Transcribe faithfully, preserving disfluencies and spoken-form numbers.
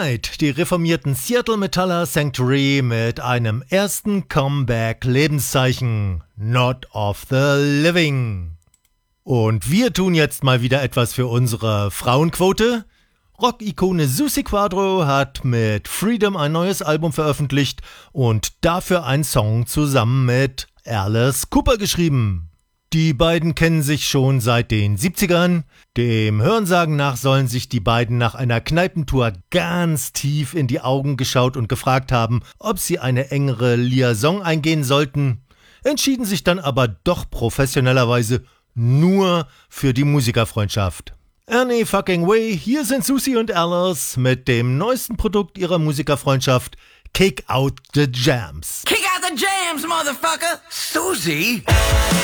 Tonight, die reformierten Seattle Metaller Sanctuary mit einem ersten Comeback-Lebenszeichen, Not of the Living. Und wir tun jetzt mal wieder etwas für unsere Frauenquote. Rock-Ikone Suzi Quatro hat mit Freedom ein neues Album veröffentlicht und dafür einen Song zusammen mit Alice Cooper geschrieben. Die beiden kennen sich schon seit den siebzigern. Dem Hörensagen nach sollen sich die beiden nach einer Kneipentour ganz tief in die Augen geschaut und gefragt haben, ob sie eine engere Liaison eingehen sollten, entschieden sich dann aber doch professionellerweise nur für die Musikerfreundschaft. Any fucking way, hier sind Suzi und Alice mit dem neuesten Produkt ihrer Musikerfreundschaft, Kick Out the Jams. Kick out the jams, motherfucker! Suzi!